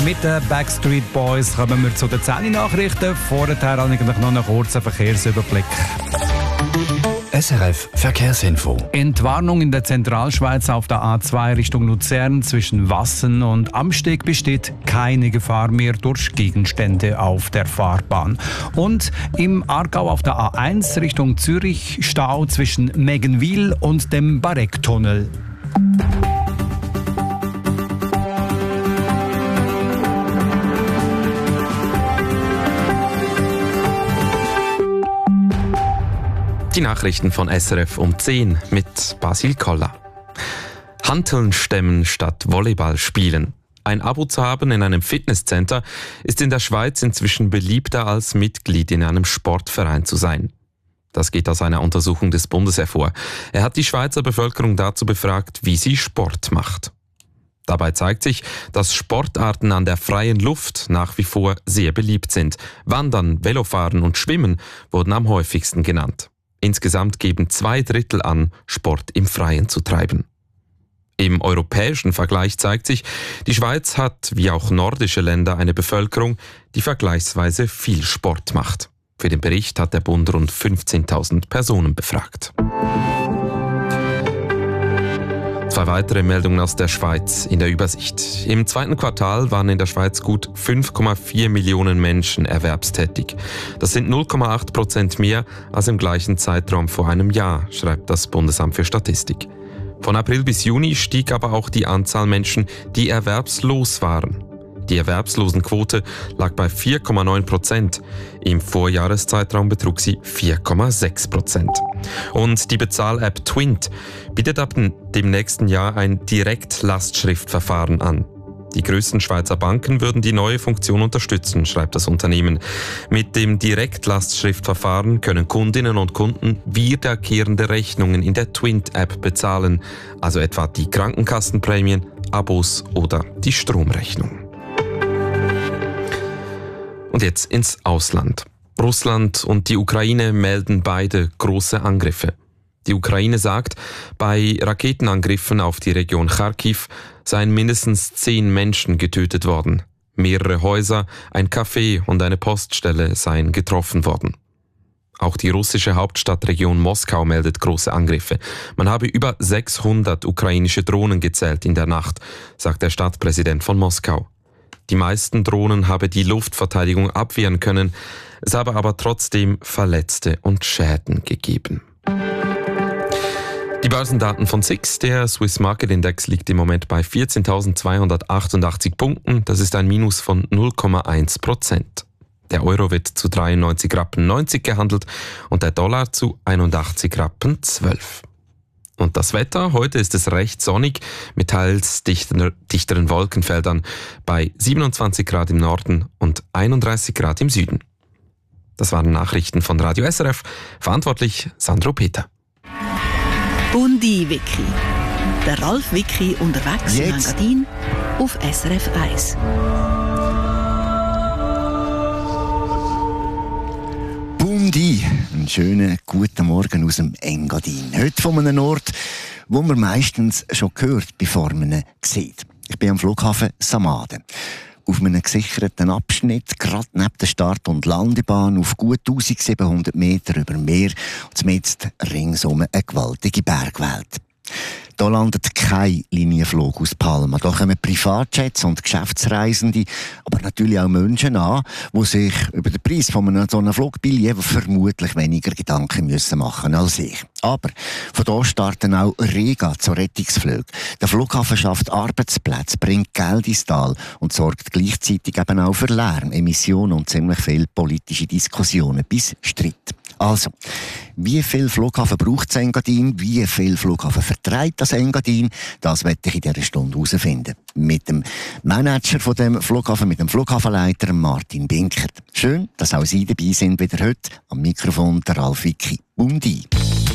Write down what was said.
Mit den Backstreet Boys kommen wir zu den 10 Nachrichten. Vorher eigentlich noch einen kurzen Verkehrsüberblick. SRF Verkehrsinfo. Entwarnung in der Zentralschweiz auf der A2 Richtung Luzern zwischen Wassen und Amsteg besteht keine Gefahr mehr durch Gegenstände auf der Fahrbahn. Und im Aargau auf der A1 Richtung Zürich Stau zwischen Meggenwil und dem Barecktunnel. Die Nachrichten von SRF um 10 mit Basil Koller. Hanteln stemmen statt Volleyball spielen. Ein Abo zu haben in einem Fitnesscenter ist in der Schweiz inzwischen beliebter als Mitglied in einem Sportverein zu sein. Das geht aus einer Untersuchung des Bundes hervor. Er hat die Schweizer Bevölkerung dazu befragt, wie sie Sport macht. Dabei zeigt sich, dass Sportarten an der freien Luft nach wie vor sehr beliebt sind. Wandern, Velofahren und Schwimmen wurden am häufigsten genannt. Insgesamt geben 2/3 an, Sport im Freien zu treiben. Im europäischen Vergleich zeigt sich, die Schweiz hat, wie auch nordische Länder, eine Bevölkerung, die vergleichsweise viel Sport macht. Für den Bericht hat der Bund rund 15.000 Personen befragt. 2 weitere Meldungen aus der Schweiz in der Übersicht. Im 2. Quartal waren in der Schweiz gut 5,4 Millionen Menschen erwerbstätig. Das sind 0,8% mehr als im gleichen Zeitraum vor einem Jahr, schreibt das Bundesamt für Statistik. Von April bis Juni stieg aber auch die Anzahl Menschen, die erwerbslos waren. Die Erwerbslosenquote lag bei 4,9%. Im Vorjahreszeitraum betrug sie 4,6%. Und die Bezahl-App Twint bietet ab dem nächsten Jahr ein Direktlastschriftverfahren an. Die größten Schweizer Banken würden die neue Funktion unterstützen, schreibt das Unternehmen. Mit dem Direktlastschriftverfahren können Kundinnen und Kunden wiederkehrende Rechnungen in der Twint-App bezahlen, also etwa die Krankenkassenprämien, Abos oder die Stromrechnung. Und jetzt ins Ausland. Russland und die Ukraine melden beide große Angriffe. Die Ukraine sagt, bei Raketenangriffen auf die Region Charkiw seien mindestens 10 Menschen getötet worden. Mehrere Häuser, ein Café und eine Poststelle seien getroffen worden. Auch die russische Hauptstadtregion Moskau meldet große Angriffe. Man habe über 600 ukrainische Drohnen gezählt in der Nacht, sagt der Stadtpräsident von Moskau. Die meisten Drohnen habe die Luftverteidigung abwehren können, es habe aber trotzdem Verletzte und Schäden gegeben. Die Börsendaten von SIX, der Swiss Market Index, liegt im Moment bei 14.288 Punkten, das ist ein Minus von 0,1%. Der Euro wird zu 93,90 Rappen gehandelt und der Dollar zu 81,12 Rappen. Und das Wetter, heute ist es recht sonnig mit teils dichteren Wolkenfeldern bei 27 Grad im Norden und 31 Grad im Süden. Das waren Nachrichten von Radio SRF, verantwortlich Sandro Peter. Bundi-Wiki. Der Ralf Wiki unterwegs in Engadin auf SRF 1. Bundi, einen schönen guten Morgen aus dem Engadin. Heute von einem Ort, wo man meistens schon hört, bevor man ihn sieht. Ich bin am Flughafen Samaden. Auf einem gesicherten Abschnitt, gerade neben der Start- und Landebahn, auf gut 1700 Meter über Meer und jetzt ringsum eine gewaltige Bergwelt. Da landet kein Linienflug aus Palma. Da kommen Privatjets und Geschäftsreisende, aber natürlich auch Menschen an, die sich über den Preis von so einem Flugbillett vermutlich weniger Gedanken müssen machen als ich. Aber von da starten auch Rega zu Rettungsflügen. Der Flughafen schafft Arbeitsplätze, bringt Geld ins Tal und sorgt gleichzeitig eben auch für Lärm, Emissionen und ziemlich viele politische Diskussionen bis Streit. Also, wie viel Flughafen braucht das Engadin? Wie viel Flughafen vertreibt das Engadin? Das werde ich in dieser Stunde herausfinden. Mit dem Manager von dem Flughafen, mit dem Flughafenleiter Martin Binkert. Schön, dass auch Sie dabei sind, wieder heute am Mikrofon der Ralf Wiki. Bundi.